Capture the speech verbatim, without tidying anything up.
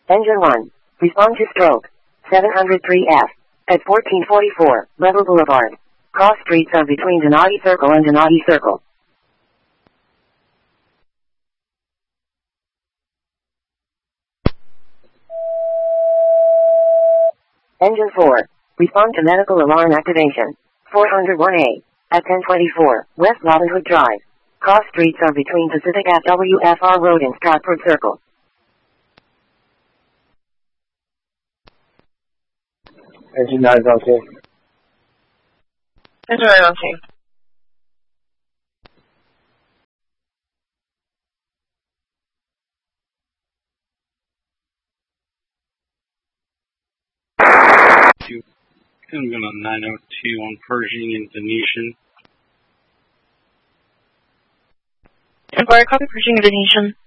Engine one. Respond to stroke. seven hundred three F. At fourteen forty-four, Level Boulevard. Cross streets are between Donati Circle and Donati Circle. Engine four. Respond to medical alarm activation. four oh one A. At ten twenty-four, West Robin Hood Drive. Cross streets are between Pacific at W F R Road and Stratford Circle. Engine nine is okay. Engine nine okay. I'm going on nine oh two on Pershing and Venetian. Empire, copy Pershing and Venetian.